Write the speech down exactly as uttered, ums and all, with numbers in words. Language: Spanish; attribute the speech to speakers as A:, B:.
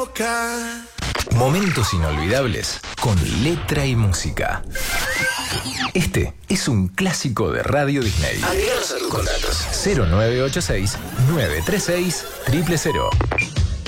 A: boca.
B: Momentos inolvidables con letra y música. Este es un clásico de Radio Disney.
C: Agreganos a tus contactos.
B: cero nueve ocho seis, nueve tres seis, cero cero cero.